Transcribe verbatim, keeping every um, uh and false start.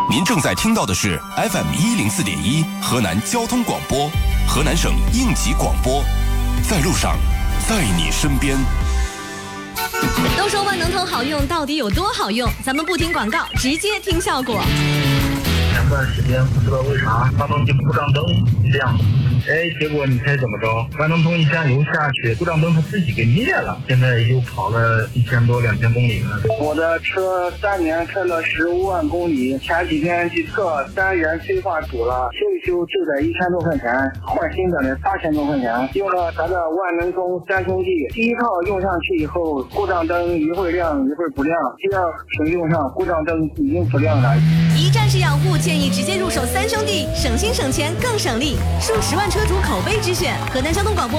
您正在听到的是 F M 一零四点一河南交通广播，河南省应急广播，在路上，在你身边。 都说万能通好用，到底有多好用？咱们不听广告，直接听效果。 前段时间不知道为啥发动机故障灯亮，哎，结果你猜怎么着？万能通一加油下去，故障灯它自己给灭了。现在又跑了一千多两千公里了。 我的车三年开了十五万公里，前几天去测单元催化堵了，修一修就得一千多块钱，换新的呢八千多块钱。用了咱的万能通三兄弟，第一套用上去以后，故障灯一会儿亮一会儿不亮，第二瓶用上故障灯已经不亮了。 一站式养护，建议直接入手三兄弟，省心省钱更省力，数十万车主口碑之选。河南交通广播